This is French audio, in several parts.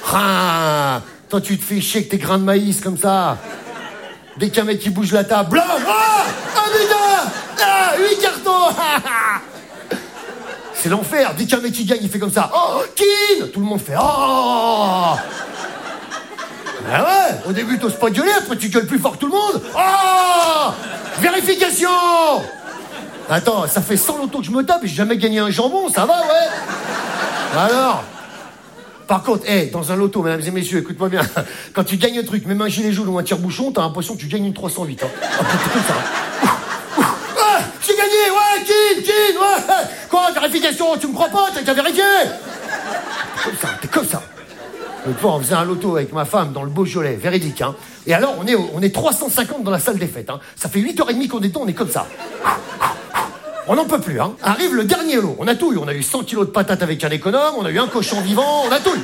Ah, toi, tu te fais chier avec tes grains de maïs comme ça. Dès qu'un mec qui bouge la table, blanc, ah, putain, ah, 8 cartons. C'est l'enfer. Dès qu'un mec qui gagne, il fait comme ça. Oh, Kin. Tout le monde fait oh. Ah ouais, au début, t'oses pas gueuler, après tu gueules plus fort que tout le monde. Oh. Vérification. Attends, ça fait 100 lotos que je me tape et j'ai jamais gagné un jambon, ça va, ouais. Alors. Par contre, dans un loto, mesdames et messieurs, écoute-moi bien, quand tu gagnes un truc, même un gilet jaune ou un tire-bouchon, t'as l'impression que tu gagnes une 308. Hein. C'est comme ça. Ah, j'ai gagné, ouais, Kin, ouais. Quoi, vérification, tu me crois pas, t'as qu'à vérifier. T'es comme ça. L'autre fois, on faisait un loto avec ma femme dans le Beaujolais, véridique, hein. Et alors, on est 350 dans la salle des fêtes, hein. Ça fait 8h30 qu'on est dedans, on est comme ça. On n'en peut plus, hein. Arrive le dernier lot. On a tout eu. On a eu 100 kilos de patates avec un économe, on a eu un cochon vivant, on a tout eu.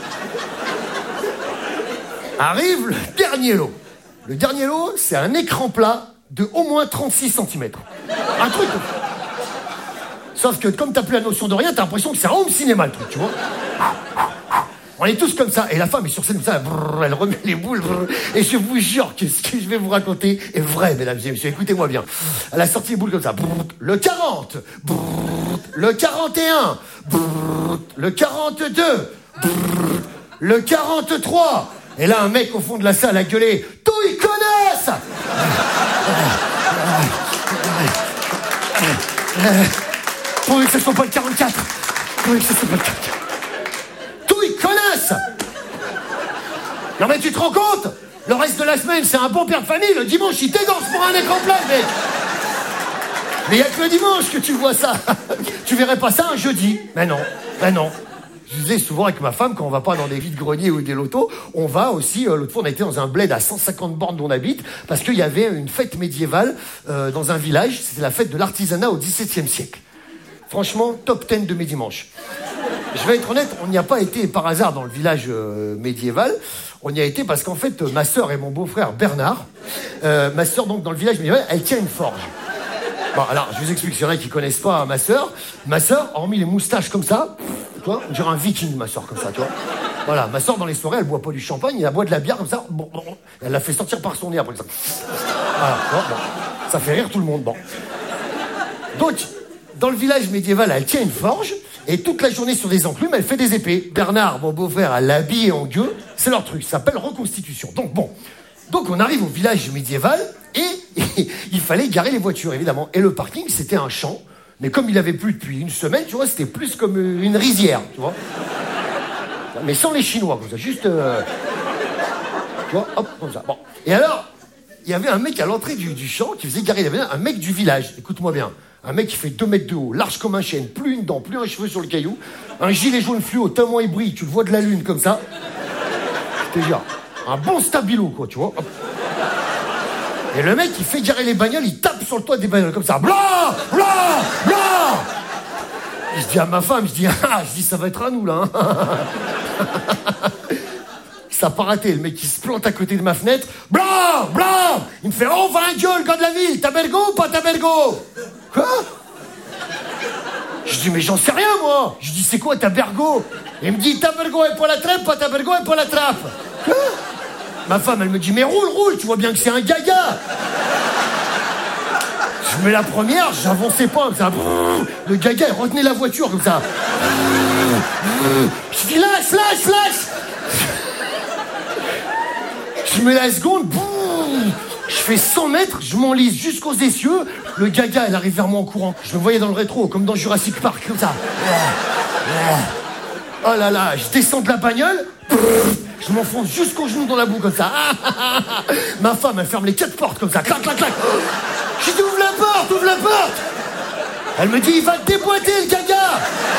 Arrive le dernier lot. Le dernier lot, c'est un écran plat de au moins 36 cm. Un truc. Sauf que comme t'as plus la notion de rien, t'as l'impression que c'est un home cinéma, le truc, tu vois. On est tous comme ça. Et la femme est sur scène comme ça, elle remet les boules. Et je vous jure que ce que je vais vous raconter est vrai, mesdames et messieurs. Écoutez-moi bien. Elle a sorti les boules comme ça. Le 40. Le 41. Le 42. Le 43. Et là, un mec au fond de la salle a gueulé. Tout, ils connaissent. Pourvu que ce soit pas le 44. Pourvu que ce soit pas le 44. Non mais tu te rends compte? Le reste de la semaine, c'est un bon père de famille. Le dimanche, il t'égorge pour un écran plat, mec. Mais il n'y a que le dimanche que tu vois ça. Tu verrais pas ça un jeudi. Mais non. Je disais souvent avec ma femme, quand on va pas dans des vides-greniers ou des lotos, on va aussi, l'autre fois on a été dans un bled à 150 bornes d'où on habite, parce qu'il y avait une fête médiévale dans un village. C'était la fête de l'artisanat au XVIIe siècle. Franchement, top 10 de mes dimanches. Je vais être honnête, on n'y a pas été par hasard dans le village médiéval. On y a été parce qu'en fait, ma sœur et mon beau-frère Bernard, ma sœur donc dans le village médiéval, elle tient une forge. Bon, alors, je vous explique, s'il y en a qui connaissent pas ma sœur, hormis les moustaches comme ça, tu vois, on dirait un viking, ma sœur, comme ça, tu vois. Voilà, ma sœur dans les soirées, elle boit pas du champagne, elle boit de la bière comme ça, elle la fait sortir par son nez après ça. Voilà, bon, ça fait rire tout le monde, bon. Donc, dans le village médiéval, elle tient une forge, et toute la journée sur des enclumes, elle fait des épées. Bernard, mon beau-frère, elle l'habille en gueux. C'est leur truc, ça s'appelle reconstitution. Donc on arrive au village médiéval, et il fallait garer les voitures, évidemment. Et le parking, c'était un champ. Mais comme il avait plu depuis une semaine, tu vois, c'était plus comme une rizière, tu vois. Mais sans les Chinois, comme ça, juste... tu vois, hop, comme ça. Bon. Et alors, il y avait un mec à l'entrée du champ qui faisait garer. Il y avait un mec du village, écoute-moi bien. Un mec qui fait 2 mètres de haut, large comme un chêne, plus une dent, plus un cheveu sur le caillou, un gilet jaune fluo, tellement il brille, tu le vois de la lune comme ça. Je te jure, un bon stabilo, quoi, tu vois. Hop. Et le mec, il fait garer les bagnoles, il tape sur le toit des bagnoles comme ça. Blanc, blanc, blanc. Je dis à ma femme, je dis, ça va être à nous, là. Hein. Ça n'a pas raté, le mec il se plante à côté de ma fenêtre. Blanc, blanc. Il me fait, oh, va un gueule, gars de la ville, tabergo ou pas tabergo? Quoi? Je dis, mais j'en sais rien, moi. Je dis, c'est quoi tabergo? Il me dit, tabergo est pour la trappe, pas tabergo est pour la trappe. Quoi? Ma femme, elle me dit, mais roule, tu vois bien que c'est un gaga. Je mets la première, j'avançais pas comme ça. Le gaga, il retenait la voiture comme ça. Je dis, lâche. Je mets la seconde, je fais 100 mètres, je m'enlise jusqu'aux essieux. Le gaga, il arrive vers moi en courant. Je le voyais dans le rétro, comme dans Jurassic Park, comme ça. Oh là là, je descends de la bagnole, je m'enfonce jusqu'aux genoux dans la boue, comme ça. Ma femme, elle ferme les 4 portes, comme ça, clac. Je dis, ouvre la porte. Elle me dit, il va te déboîter, le gaga.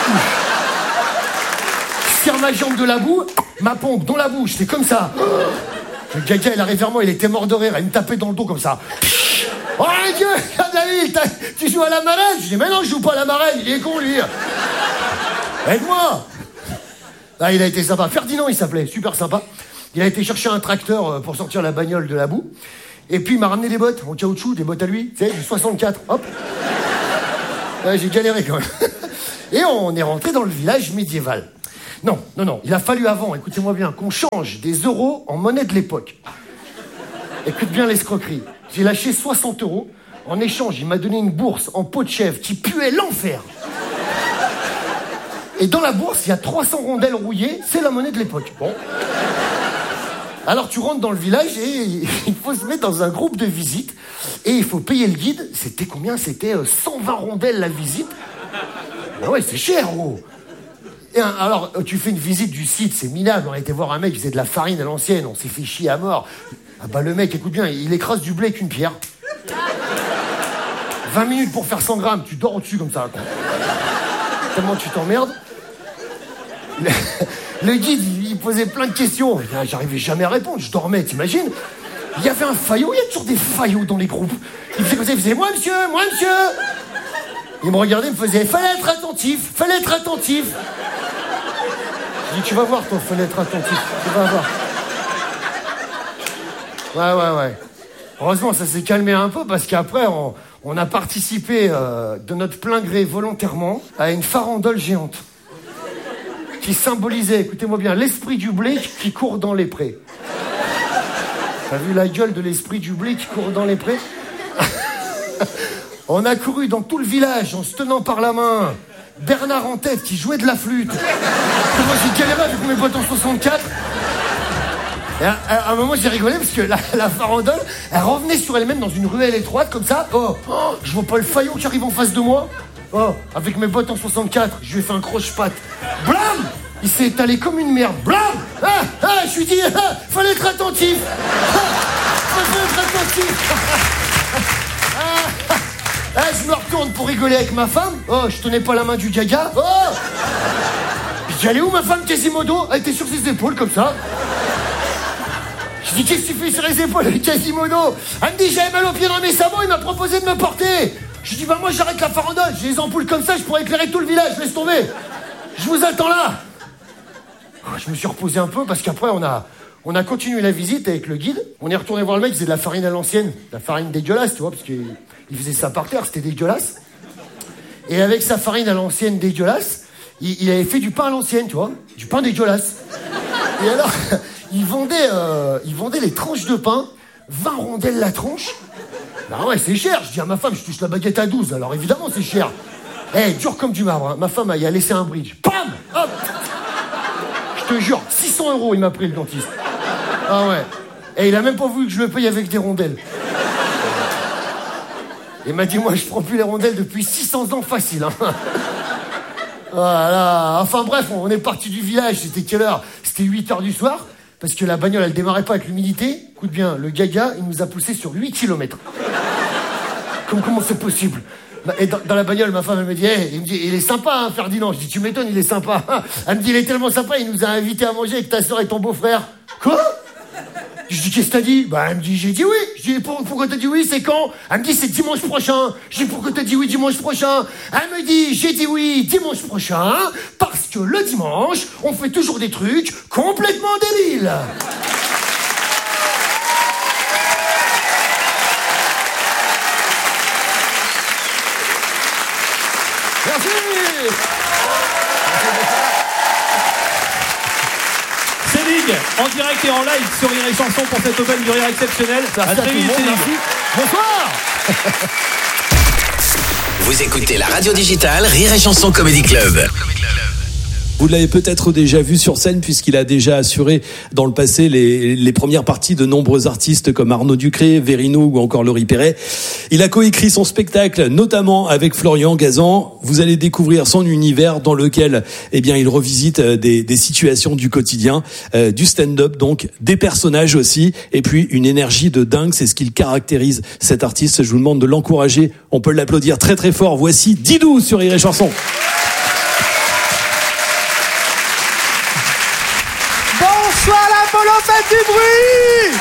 Je tire ma jambe de la boue, ma pompe dans la bouche, c'est comme ça. Le gaga, il arrive vers moi, il était mort de rire, il me tapait dans le dos comme ça. Oh mon Dieu, David, tu joues à la marraine? Je dis, mais non, je joue pas à la marraine, il est con, lui. Aide-moi. Ah, il a été sympa. Ferdinand, il s'appelait, super sympa. Il a été chercher un tracteur pour sortir la bagnole de la boue. Et puis, il m'a ramené des bottes en caoutchouc, des bottes à lui, tu sais, du 64, hop. Ouais, j'ai galéré quand même. Et on est rentré dans le village médiéval. Non. Il a fallu avant, écoutez-moi bien, qu'on change des euros en monnaie de l'époque. Écoute bien l'escroquerie. J'ai lâché 60 €. En échange, il m'a donné une bourse en peau de chèvre qui puait l'enfer. Et dans la bourse, il y a 300 rondelles rouillées. C'est la monnaie de l'époque. Bon. Alors tu rentres dans le village et il faut se mettre dans un groupe de visite. Et il faut payer le guide. C'était combien? C'était 120 rondelles la visite. Ah ouais, c'est cher, gros. Et alors, tu fais une visite du site, c'est minable. On a été voir un mec qui faisait de la farine à l'ancienne. On s'est fait chier à mort. Ah bah le mec, écoute bien, il écrase du blé avec une pierre. 20 minutes pour faire 100 grammes. Tu dors au-dessus comme ça. Tellement tu t'emmerdes. Le guide, il posait plein de questions. J'arrivais jamais à répondre, je dormais, t'imagines? Il y avait un faillot, il y a toujours des faillots dans les groupes. Il faisait comme ça, il faisait « Moi, monsieur !» Il me regardait, il me faisait « Fallait être attentif !» Je dis « Tu vas voir, toi, fallait être attentif, tu vas voir. » Ouais. Heureusement, ça s'est calmé un peu, parce qu'après, on a participé de notre plein gré volontairement à une farandole géante. Qui symbolisait, écoutez-moi bien, l'esprit du blé qui court dans les prés. T'as vu la gueule de l'esprit du blé qui court dans les prés? On a couru dans tout le village en se tenant par la main. Bernard en tête qui jouait de la flûte. Moi j'ai galéré avec mes bottes en 64. Et à un moment j'ai rigolé parce que la farandole, elle revenait sur elle-même dans une ruelle étroite comme ça. Oh, je vois pas le faillot qui arrive en face de moi. Oh, avec mes bottes en 64, je lui ai fait un croche-patte. Blam! Il s'est étalé comme une merde. Blam! Je lui ai dit, fallait être attentif. Fallait être attentif. Je me retourne pour rigoler avec ma femme. Oh, je tenais pas la main du gaga. Oh! Je dis, elle est où ma femme Quasimodo? Elle était sur ses épaules comme ça. Je dis, qu'est-ce que tu fais sur les épaules de Quasimodo? Elle me dit, j'avais mal aux pieds dans mes sabots, il m'a proposé de me porter. Je dis, moi j'arrête la farandole, j'ai les ampoules comme ça, je pourrais éclairer tout le village, laisse tomber. Je vous attends là. Je me suis reposé un peu parce qu'après on a continué la visite avec le guide. On est retourné voir le mec, il faisait de la farine à l'ancienne, de la farine dégueulasse, tu vois, parce qu'il faisait ça par terre, c'était dégueulasse. Et avec sa farine à l'ancienne dégueulasse, il avait fait du pain à l'ancienne, tu vois, du pain dégueulasse. Et alors, il vendait les tranches de pain, 20 rondelles la tranche. Ah ouais, c'est cher. Je dis à ma femme, je touche la baguette à 12, alors évidemment c'est cher. Dur comme du marbre, hein. Ma femme, elle a laissé un bridge. Pam! Hop! Je te jure, 600 € il m'a pris le dentiste. Ah ouais. Et il a même pas voulu que je le paye avec des rondelles. Il m'a dit, moi je prends plus les rondelles depuis 600 ans facile, hein. Voilà. Enfin bref, on est parti du village, c'était quelle heure? C'était 8h du soir. Parce que la bagnole, elle démarrait pas avec l'humidité. Écoute bien, le gaga, il nous a poussé sur 8 km. Comment c'est possible? Et dans la bagnole, ma femme, elle me dit, il me dit, il est sympa, hein, Ferdinand. Je dis, tu m'étonnes, il est sympa. Elle me dit, il est tellement sympa, il nous a invités à manger avec ta soeur et ton beau-frère. Quoi? Je dis, qu'est-ce que t'as dit? Elle me dit, j'ai dit oui. Je dis, pourquoi t'as dit oui? C'est quand? Elle me dit, c'est dimanche prochain. Je dis, pourquoi t'as dit oui dimanche prochain? Elle me dit, j'ai dit oui dimanche prochain, parce que le dimanche, on fait toujours des trucs complètement débiles. Merci. Céline, en direct et en live sur Rire et Chanson pour cette open du rire exceptionnel. À très vite, Céline. Bonsoir. Vous écoutez la radio digitale Rire et Chanson Comedy Club. Vous l'avez peut-être déjà vu sur scène puisqu'il a déjà assuré dans le passé les premières parties de nombreux artistes comme Arnaud Ducré, Verino ou encore Laurie Perret. Il a coécrit son spectacle notamment avec Florian Gazan. Vous allez découvrir son univers dans lequel il revisite des situations du quotidien, du stand-up donc, des personnages aussi et puis une énergie de dingue. C'est ce qui caractérise cet artiste. Je vous demande de l'encourager. On peut l'applaudir très très fort. Voici Didou sur Rire et Chanson. Bonsoir l'Apollo, faites du bruit!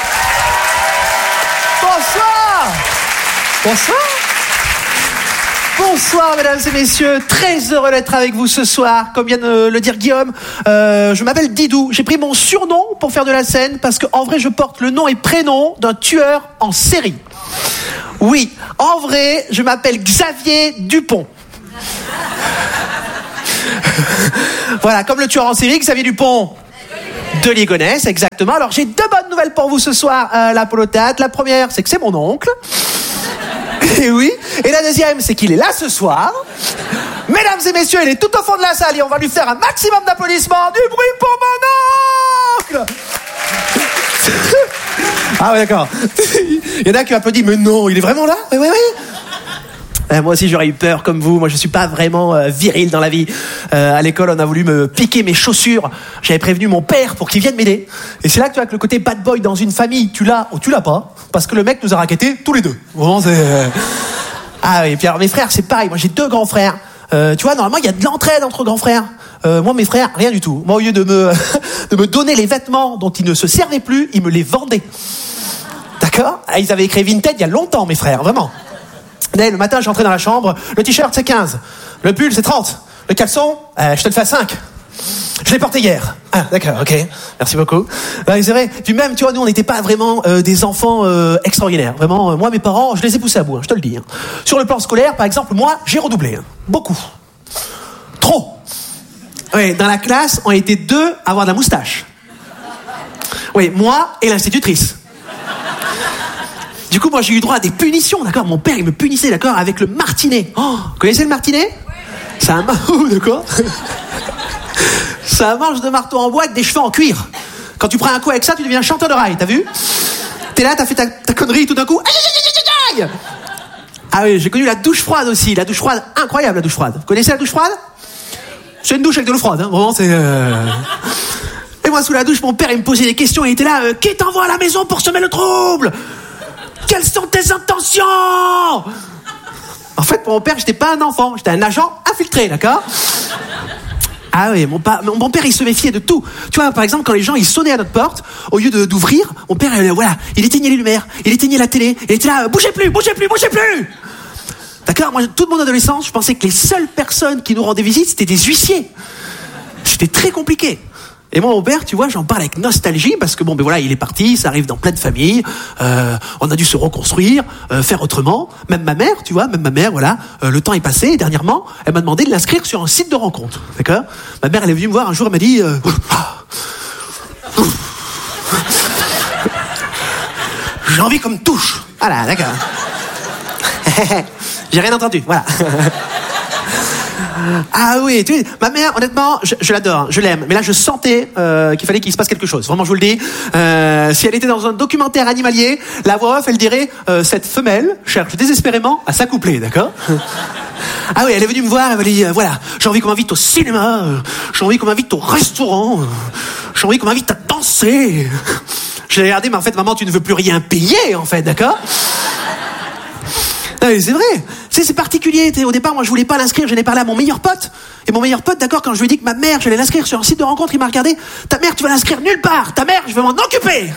Bonsoir! Bonsoir! Bonsoir mesdames et messieurs, très heureux d'être avec vous ce soir. Comme vient de le dire Guillaume, je m'appelle Didou. J'ai pris mon surnom pour faire de la scène parce qu'en vrai je porte le nom et prénom d'un tueur en série. Oui, en vrai je m'appelle Xavier Dupont. Voilà, comme le tueur en série, Xavier Dupont de Ligonnès, exactement. Alors j'ai 2 bonnes nouvelles pour vous ce soir, là pour le théâtre. La première, c'est que c'est mon oncle. Et oui. Et la deuxième, c'est qu'il est là ce soir. Mesdames et messieurs, il est tout au fond de la salle et on va lui faire un maximum d'applaudissements. Du bruit pour mon oncle. Ah ouais, d'accord. Il y en a qui applaudissent, mais non, il est vraiment là? Oui. Moi aussi j'aurais eu peur comme vous. Moi je suis pas vraiment viril dans la vie. À l'école on a voulu me piquer mes chaussures. J'avais prévenu mon père pour qu'il vienne m'aider. Et c'est là que tu vois que le côté bad boy dans une famille, tu l'as ou tu l'as pas. Parce que le mec nous a raquettés tous les deux. Vraiment c'est... Ah oui, et puis alors mes frères c'est pareil. Moi j'ai 2 grands frères. Tu vois, normalement il y a de l'entraide entre grands frères. Moi mes frères, rien du tout. Moi au lieu de me donner les vêtements dont ils ne se servaient plus, ils me les vendaient. D'accord? Ils avaient écrit Vinted il y a longtemps mes frères, vraiment. Le matin, j'entrais dans la chambre. Le t-shirt, c'est 15. Le pull, c'est 30. Le caleçon, je te le fais à 5. Je l'ai porté hier. Ah, d'accord, ok. Merci beaucoup. C'est vrai. Puis même, tu vois, nous, on n'était pas vraiment des enfants extraordinaires. Vraiment, moi, mes parents, je les ai poussés à bout, je te le dis. Sur le plan scolaire, par exemple, moi, j'ai redoublé. Beaucoup. Trop. Oui, dans la classe, on était 2 à avoir de la moustache. Oui, moi et l'institutrice. Du coup, moi, j'ai eu droit à des punitions, d'accord? Mon père, il me punissait, d'accord, avec le martinet. Oh, vous connaissez le martinet? C'est un d'accord? C'est un manche de marteau en bois avec des cheveux en cuir. Quand tu prends un coup avec ça, tu deviens chanteur de rail, t'as vu? T'es là, t'as fait ta connerie, tout d'un coup. Aïe, aïe, aïe, aïe. Ah oui, j'ai connu la douche froide aussi. La douche froide, incroyable, la douche froide. Vous connaissez la douche froide? C'est une douche avec de l'eau froide, hein. Vraiment, c'est... Et moi, sous la douche, mon père, il me posait des questions et il était là. Qui t'envoie à la maison pour semer le trouble? Quelles sont tes intentions? En fait, pour mon père, j'étais pas un enfant, j'étais un agent infiltré, d'accord? Ah oui, mon père, il se méfiait de tout. Tu vois, par exemple, quand les gens, ils sonnaient à notre porte, au lieu d'ouvrir, mon père, voilà, il éteignait les lumières, il éteignait la télé, il était là, bougez plus! D'accord? Moi, toute mon adolescence, je pensais que les seules personnes qui nous rendaient visite, c'était des huissiers. C'était très compliqué. Et moi, mon père, tu vois, j'en parle avec nostalgie parce que bon, ben voilà, il est parti, ça arrive dans plein de familles. On a dû se reconstruire, faire autrement. Même ma mère, tu vois, voilà, le temps est passé. Et dernièrement, elle m'a demandé de l'inscrire sur un site de rencontre, d'accord? Ma mère, elle est venue me voir un jour, elle m'a dit, j'ai envie qu'on me touche. Voilà, d'accord. J'ai rien entendu, voilà. Ah oui, tu sais, ma mère, honnêtement, je l'adore, je l'aime. Mais là, je sentais qu'il fallait qu'il se passe quelque chose. Vraiment, je vous le dis. Si elle était dans un documentaire animalier, la voix off, elle dirait cette femelle cherche désespérément à s'accoupler, d'accord? Ah oui, elle est venue me voir, elle m'a dit voilà, j'ai envie qu'on m'invite au cinéma, j'ai envie qu'on m'invite au restaurant, j'ai envie qu'on m'invite à danser. J'ai regardé, mais en fait, maman, tu ne veux plus rien payer, en fait, d'accord? Ah, c'est vrai, c'est particulier. Au départ, moi, je voulais pas l'inscrire. J'en ai parlé à mon meilleur pote. Et mon meilleur pote, d'accord, quand je lui ai dit que ma mère, j'allais l'inscrire sur un site de rencontre, il m'a regardé. Ta mère, tu vas l'inscrire nulle part. Ta mère, je vais m'en occuper.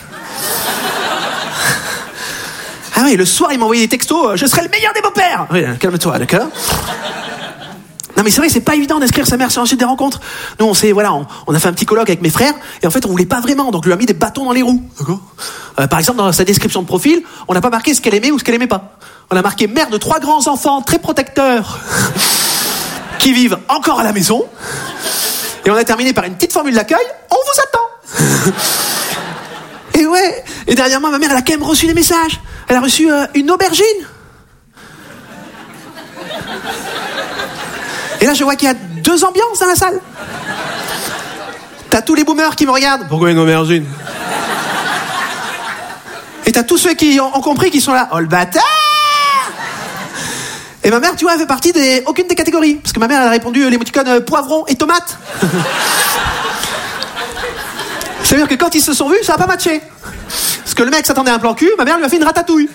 Ah oui, le soir, il m'a envoyé des textos. Je serai le meilleur des beaux-pères. Oui, calme-toi, d'accord. Non mais c'est vrai, c'est pas évident d'inscrire sa mère sur un site des rencontres. Nous, on a fait un petit colloque avec mes frères et en fait, on voulait pas vraiment, donc on lui a mis des bâtons dans les roues. D'accord. Par exemple, dans sa description de profil, on n'a pas marqué ce qu'elle aimait ou ce qu'elle aimait pas. On a marqué mère de 3 grands enfants très protecteurs qui vivent encore à la maison. Et on a terminé par une petite formule d'accueil. On vous attend. Et ouais. Et dernièrement, ma mère, elle a quand même reçu des messages. Elle a reçu une aubergine. Et là, je vois qu'il y a 2 ambiances dans la salle. T'as tous les boomers qui me regardent. Pourquoi une aubergine? Et t'as tous ceux qui ont compris qui sont là. Oh le bâtard! Et ma mère, tu vois, elle fait partie aucune des catégories. Parce que ma mère, elle a répondu l'émoticône poivron et tomate. C'est-à-dire que quand ils se sont vus, ça n'a pas matché. Parce que le mec s'attendait à un plan cul, ma mère lui a fait une ratatouille.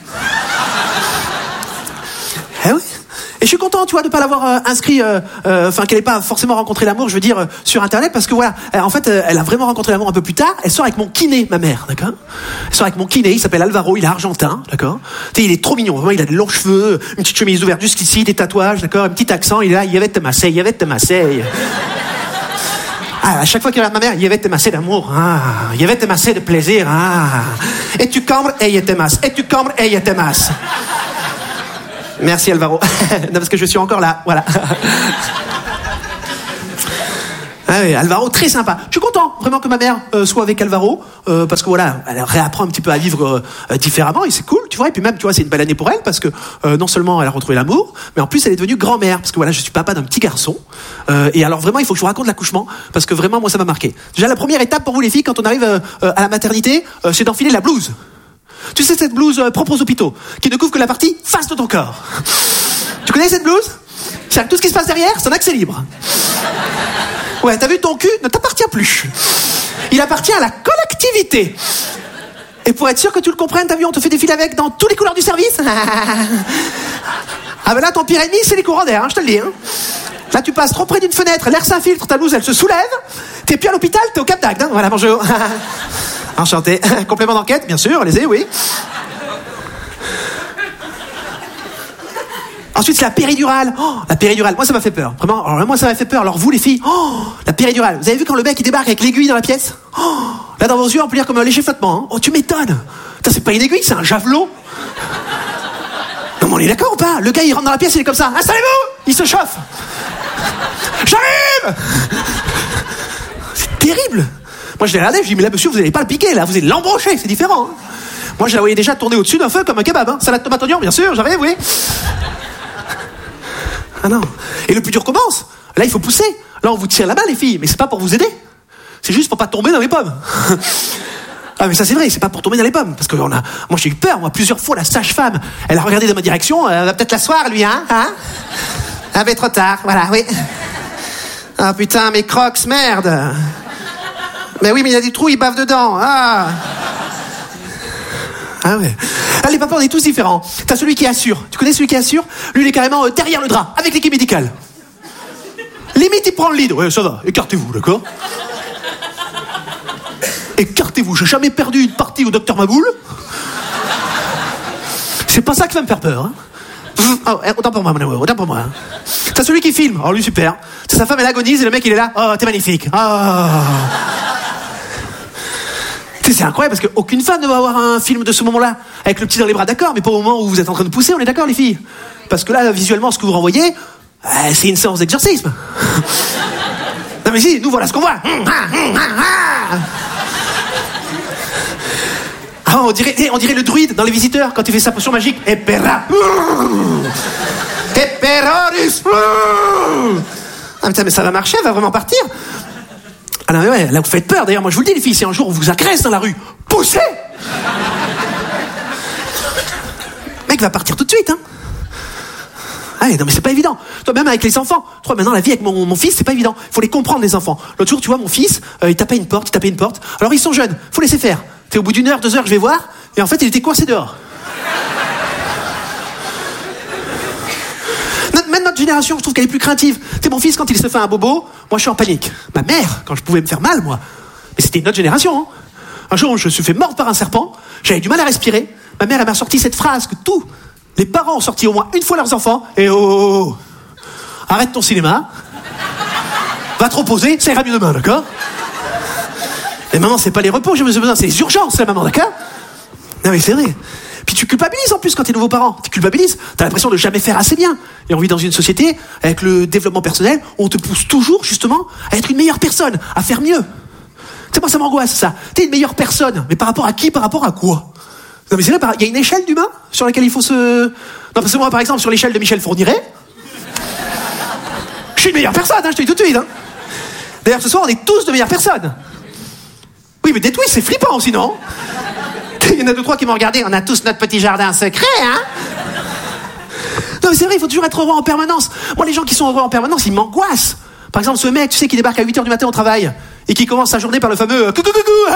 Eh oui. Et je suis content, tu vois, de pas l'avoir inscrit, qu'elle ait pas forcément rencontré l'amour, je veux dire, sur Internet, parce que voilà, en fait, elle a vraiment rencontré l'amour un peu plus tard. Elle sort avec mon kiné, ma mère, d'accord? Elle sort avec mon kiné, il s'appelle Alvaro, il est argentin, d'accord? Tu sais, il est trop mignon, vraiment, il a de longs cheveux, une petite chemise ouverte jusqu'ici, des tatouages, d'accord? Un petit accent, il est là, il y avait te masser. Ah, à chaque fois qu'il regarde ma mère, il y avait te masser d'amour, il y avait te masser de plaisir, Et tu cambres, et il te masse. Et tu cambres, et il te masse. Merci Alvaro. Non, parce que je suis encore là, voilà. ouais, Alvaro, très sympa. Je suis content, vraiment, que ma mère soit avec Alvaro, parce que voilà, elle réapprend un petit peu à vivre différemment, et c'est cool, tu vois. Et puis même, tu vois, c'est une belle année pour elle, parce que non seulement elle a retrouvé l'amour, mais en plus elle est devenue grand-mère, parce que voilà, je suis papa d'un petit garçon. Et alors vraiment, il faut que je vous raconte l'accouchement, parce que vraiment, moi, ça m'a marqué. Déjà, la première étape pour vous, les filles, quand on arrive à la maternité, c'est d'enfiler la blouse. Tu sais, cette blouse propre aux hôpitaux, qui ne couvre que la partie face de ton corps. Tu connais cette blouse? C'est tout ce qui se passe derrière, c'est un accès libre. Ouais, t'as vu, ton cul ne t'appartient plus. Il appartient à la collectivité. Et pour être sûr que tu le comprennes, t'as vu, on te fait défiler avec dans toutes les couleurs du service. Ah ben là, ton pire ennemi, c'est les courants d'air, hein, je te le dis. Hein. Là, tu passes trop près d'une fenêtre, l'air s'infiltre, ta blouse, elle se soulève. T'es plus à l'hôpital, t'es au Cap d'Agde. Hein. Voilà, bonjour. Enchanté. Complément d'enquête, bien sûr, allez-y, oui. Ensuite, c'est la péridurale. Oh, la péridurale, moi, ça m'a fait peur. Vraiment, alors, moi, ça m'a fait peur. Alors, vous, les filles, la péridurale. Vous avez vu quand le mec, il débarque avec l'aiguille dans la pièce? Là, dans vos yeux, on peut lire comme un léger flottement. Hein. Oh, tu m'étonnes. Putain, c'est pas une aiguille, c'est un javelot. Non, mais on est d'accord ou pas? Le gars, il rentre dans la pièce, il est comme ça. Installez-vous! Il se chauffe. J'arrive! C'est terrible. Moi, je l'ai regardé, je dis, mais là, monsieur, vous n'allez pas le piquer, là. Vous allez l'embrocher, c'est différent. Hein. Moi, je la voyais déjà tourner au-dessus d'un feu comme un kebab. Hein. Salade tomate oignon, bien sûr, j'arrive, oui. Ah non. Et le plus dur commence. Là, il faut pousser. Là, on vous tire la main, les filles. Mais c'est pas pour vous aider. C'est juste pour pas tomber dans les pommes. Ah, mais ça, c'est vrai. C'est pas pour tomber dans les pommes. Parce que moi, j'ai eu peur. Moi, plusieurs fois, la sage-femme, elle a regardé dans ma direction. Elle va peut-être l'asseoir, lui, hein? Ah, mais trop tard. Voilà, oui. Ah, putain, mes crocs, merde. Mais oui, mais il y a des trous, il bave dedans. Ah. Ah ouais. Ah, les papas, on est tous différents. T'as celui qui assure. Tu connais celui qui assure? Lui, il est carrément derrière le drap, avec l'équipe médicale. Limite, il prend le lead. Ouais, ça va. Écartez-vous, d'accord? Écartez-vous. J'ai jamais perdu une partie au docteur Maboul. C'est pas ça qui va me faire peur. Hein. Oh, autant pour moi, mon amour. Autant pour moi. T'as celui qui filme. Oh, lui, super. C'est sa femme, elle agonise et le mec, il est là. Oh, t'es magnifique. Oh. C'est incroyable parce qu'aucune femme ne va avoir un film de ce moment-là avec le petit dans les bras, d'accord, mais pas au moment où vous êtes en train de pousser, on est d'accord, les filles? Parce que là, visuellement, ce que vous renvoyez, c'est une séance d'exorcisme. Non mais si, nous voilà ce qu'on voit. Ah, on dirait le druide dans Les Visiteurs quand il fait sa potion magique. Epera. Eperoris. Ah putain, mais ça va marcher, elle va vraiment partir. Ah non mais ouais, là vous faites peur. D'ailleurs, moi je vous le dis, les filles, si un jour on vous agresse dans la rue, poussez. Le mec va partir tout de suite, hein. Ah non mais c'est pas évident. Toi même avec les enfants. Toi maintenant la vie avec mon fils c'est pas évident. Faut les comprendre les enfants. L'autre jour tu vois mon fils, il tapait une porte. Alors ils sont jeunes, faut laisser faire. T'es au bout d'une heure, 2 heures je vais voir, et en fait il était coincé dehors. Même notre génération, je trouve qu'elle est plus craintive. Tu sais, mon fils, quand il se fait un bobo, moi je suis en panique. Ma mère, quand je pouvais me faire mal, moi. Mais c'était une autre génération. Hein. Un jour, je me suis fait mordre par un serpent, j'avais du mal à respirer. Ma mère, elle m'a sorti cette phrase que tous les parents ont sorti au moins une fois leurs enfants. Et oh, arrête ton cinéma. Va te reposer, ça ira mieux demain, d'accord? Mais maman, c'est pas les repos, j'ai besoin, c'est les urgences, la maman, d'accord? Non mais c'est vrai. Puis tu culpabilises en plus quand t'es nouveau parent. Tu culpabilises, t'as l'impression de jamais faire assez bien. Et on vit dans une société, avec le développement personnel, où on te pousse toujours, justement, à être une meilleure personne, à faire mieux. Tu sais, moi, ça m'angoisse, ça. T'es une meilleure personne. Mais par rapport à qui? Par rapport à quoi? Non, mais c'est vrai, il y a une échelle d'humain sur laquelle il faut se... Non, parce que moi, par exemple, sur l'échelle de Michel Fourniret, je suis une meilleure personne, hein, je te dis tout de suite. Hein. D'ailleurs, ce soir, on est tous de meilleures personnes. Oui, mais des twists, c'est flippant, sinon. Il y en a 2-3 qui m'ont regardé. On a tous notre petit jardin secret, hein? Non, mais c'est vrai, il faut toujours être heureux en permanence. Moi, les gens qui sont heureux en permanence, ils m'angoissent. Par exemple, ce mec, tu sais, qui débarque à 8h du matin au travail et qui commence sa journée par le fameux coucou coucou.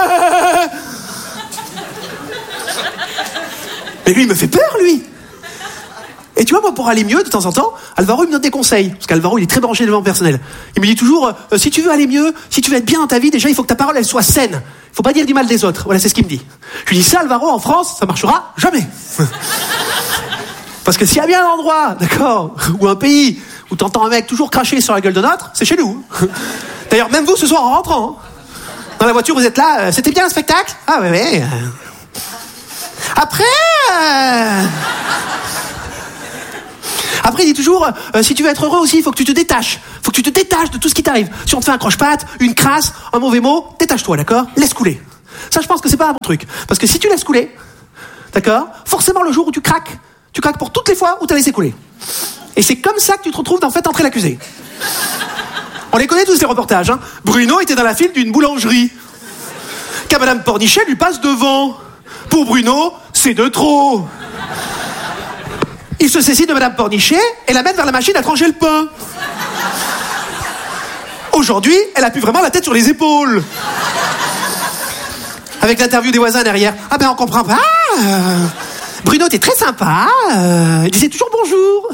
Mais lui, il me fait peur, lui. Et tu vois, moi, pour aller mieux, de temps en temps, Alvaro, il me donne des conseils. Parce qu'Alvaro, il est très branché développement personnel. Il me dit toujours, si tu veux aller mieux, si tu veux être bien dans ta vie, déjà, il faut que ta parole, elle soit saine. Il faut pas dire du mal des autres. Voilà, c'est ce qu'il me dit. Je lui dis, ça, Alvaro, en France, ça marchera jamais. Parce que s'il y a bien un endroit, d'accord, ou un pays, où t'entends un mec toujours cracher sur la gueule de l'autre, c'est chez nous. D'ailleurs, même vous, ce soir, en rentrant, dans la voiture, vous êtes là, c'était bien le spectacle? Ah, ouais. Après... Après, il dit toujours, si tu veux être heureux aussi, il faut que tu te détaches. Faut que tu te détaches de tout ce qui t'arrive. Si on te fait un croche-patte, une crasse, un mauvais mot, détache-toi, d'accord? Laisse couler. Ça, je pense que c'est pas un bon truc. Parce que si tu laisses couler, d'accord, forcément, le jour où tu craques pour toutes les fois où t'as laissé couler. Et c'est comme ça que tu te retrouves dans Faites entrer l'accusé. On les connaît tous, ces reportages, hein. Bruno était dans la file d'une boulangerie. Qu'à Madame Pornichet lui passe devant. Pour Bruno, c'est de trop. Il se saisit de Madame Pornichet et la mène vers la machine à trancher le pain. Aujourd'hui, elle a plus vraiment la tête sur les épaules. Avec l'interview des voisins derrière. Ah ben on comprend pas. Bruno, t'es très sympa. Il disait toujours bonjour.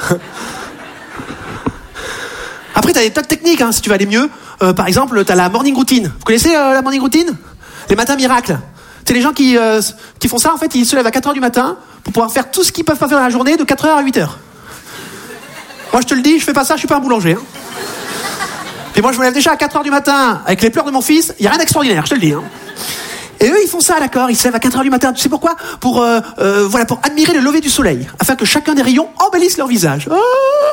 Après, t'as des tas de techniques, hein, si tu veux aller mieux. Par exemple, t'as la morning routine. Vous connaissez la morning routine? Les matins miracles. C'est les gens qui font ça, en fait, ils se lèvent à 4h du matin pour pouvoir faire tout ce qu'ils peuvent pas faire dans la journée de 4h à 8h. Moi, je te le dis, je fais pas ça, je suis pas un boulanger. Hein. Et moi, je me lève déjà à 4h du matin avec les pleurs de mon fils, il y a rien d'extraordinaire, je te le dis. Hein. Et eux, ils font ça, d'accord, ils se lèvent à 4h du matin, tu sais pourquoi? Pour admirer le lever du soleil, afin que chacun des rayons embellisse leur visage. Oh.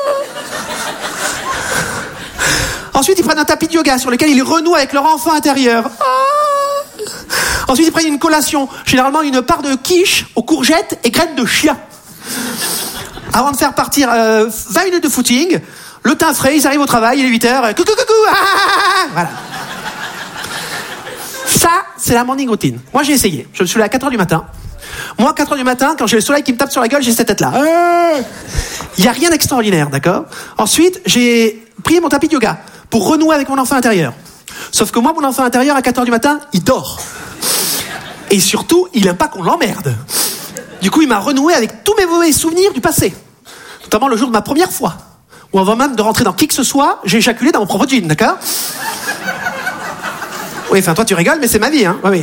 Ensuite, ils prennent un tapis de yoga sur lequel ils renouent avec leur enfant intérieur. Oh. Ensuite, ils prennent une collation, généralement une part de quiche aux courgettes et graines de chia. Avant de faire partir 20 minutes de footing, le teint frais, ils arrivent au travail, il est 8h, coucou, voilà. Ça, c'est la morning routine. Moi, j'ai essayé. Je me suis levé à 4h du matin. Moi, 4h du matin, quand j'ai le soleil qui me tape sur la gueule, j'ai cette tête-là. Il n'y a rien d'extraordinaire, d'accord? Ensuite, j'ai pris mon tapis de yoga pour renouer avec mon enfant intérieur. Sauf que moi, mon enfant intérieur, à 4h du matin, il dort. Et surtout, il n'aime pas qu'on l'emmerde. Du coup, il m'a renoué avec tous mes mauvais souvenirs du passé. Notamment le jour de ma première fois. Où avant même de rentrer dans qui que ce soit, j'ai éjaculé dans mon propre jean, d'accord? Oui, enfin, toi, tu rigoles, mais c'est ma vie, hein. Oui.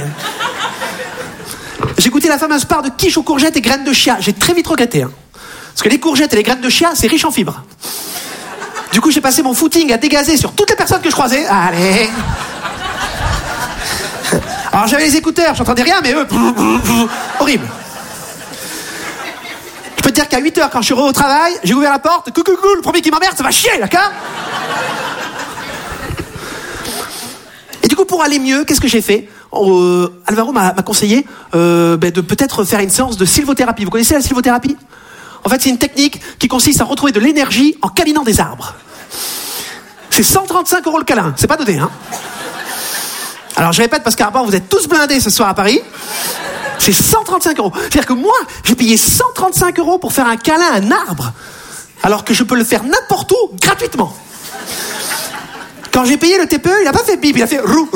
J'ai goûté la fameuse part de quiche aux courgettes et graines de chia. J'ai très vite regretté, hein. Parce que les courgettes et les graines de chia, c'est riche en fibres. Du coup, j'ai passé mon footing à dégazer sur toutes les personnes que je croisais. Allez. Alors, j'avais les écouteurs, j'entendais rien, mais eux... horrible. Je peux te dire qu'à 8h, quand je suis rentré au travail, j'ai ouvert la porte. Coucou, le premier qui m'emmerde, ça va chier, d'accord? Et du coup, pour aller mieux, qu'est-ce que j'ai fait? Alvaro m'a conseillé de peut-être faire une séance de sylvothérapie. Vous connaissez la sylvothérapie? En fait, c'est une technique qui consiste à retrouver de l'énergie en câlinant des arbres. C'est 135 € le câlin, c'est pas donné, hein. Alors, je répète, parce qu'apparemment, vous êtes tous blindés ce soir à Paris. C'est 135 €. C'est-à-dire que moi, j'ai payé 135 € pour faire un câlin à un arbre, alors que je peux le faire n'importe où, gratuitement. Quand j'ai payé le TPE, il a pas fait bip, il a fait rou.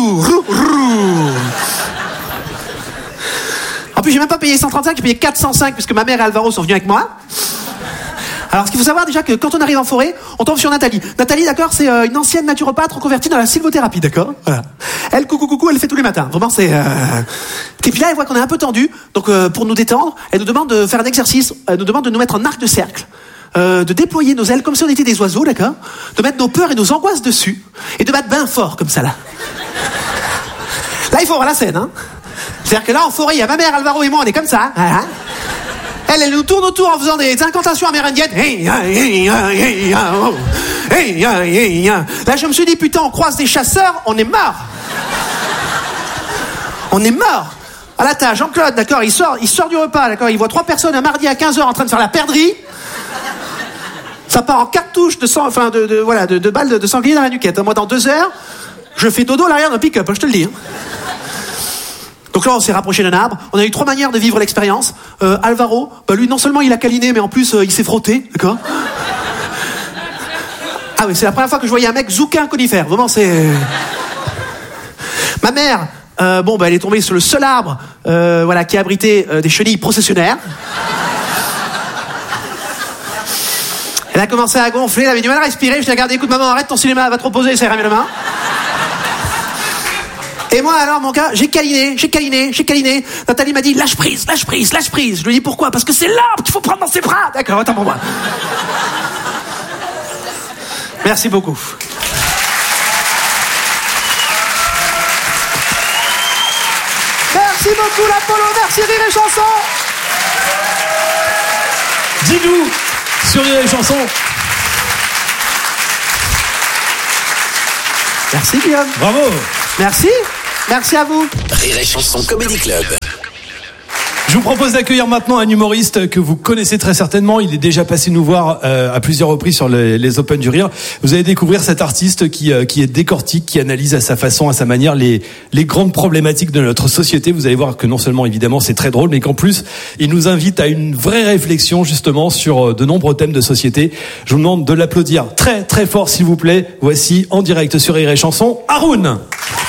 En plus, j'ai même pas payé 135, j'ai payé 405, puisque ma mère et Alvaro sont venus avec moi. Alors, ce qu'il faut savoir déjà, que quand on arrive en forêt, on tombe sur Nathalie. Nathalie, d'accord, c'est une ancienne naturopathe reconvertie dans la sylvothérapie, d'accord? Voilà. Elle, coucou, elle le fait tous les matins. Vraiment, c'est... Et puis là, elle voit qu'on est un peu tendu, donc pour nous détendre, elle nous demande de faire un exercice, elle nous demande de nous mettre en arc de cercle, de déployer nos ailes comme si on était des oiseaux, d'accord? De mettre nos peurs et nos angoisses dessus, et de battre bien fort, comme ça, là. Là, il faut voir la scène, hein. C'est-à-dire que là, en forêt, il y a ma mère, Alvaro et moi, on est comme ça, voilà. Elle nous tourne autour en faisant des incantations amérindiennes. Là, je me suis dit, putain, on croise des chasseurs, on est mort. On est mort. Ah là, t'as Jean-Claude, d'accord, il sort du repas, d'accord, il voit 3 personnes un mardi à 15h en train de faire la perdrix. Ça part en cartouche de balles de sanglier dans la nuquette. Moi, dans 2 heures, je fais dodo à l'arrière d'un pick-up, je te le dis. Donc là, on s'est rapproché d'un arbre. On a eu 3 manières de vivre l'expérience. Alvaro, lui, non seulement il a câliné, mais en plus, il s'est frotté, d'accord? Ah oui, c'est la première fois que je voyais un mec zouker un conifère. Vraiment, c'est... Ma mère, elle est tombée sur le seul arbre, qui abritait des chenilles processionnaires. Elle a commencé à gonfler, elle avait du mal à respirer. Je l'ai regardé, écoute, maman, arrête ton cinéma, va te reposer, ça ira mieux demain. Et moi, alors, mon gars, j'ai câliné. Nathalie m'a dit, lâche prise. Je lui ai dit, pourquoi? Parce que c'est l'arbre qu'il faut prendre dans ses bras. D'accord, attends pour moi. Merci beaucoup. Merci beaucoup, l'Apollo. Merci, Rire et Chanson. Dis-nous, sur Rire et Chanson. Merci Guillaume. Bravo. Merci. Merci à vous. Rire et Chanson Comedy Club. Je vous propose d'accueillir maintenant un humoriste que vous connaissez très certainement. Il est déjà passé nous voir à plusieurs reprises sur les Open du Rire. Vous allez découvrir cet artiste qui est décortique, qui analyse à sa façon, à sa manière les grandes problématiques de notre société. Vous allez voir que non seulement évidemment c'est très drôle, mais qu'en plus il nous invite à une vraie réflexion justement sur de nombreux thèmes de société. Je vous demande de l'applaudir très très fort s'il vous plaît. Voici en direct sur Rire et Chanson, Haroun.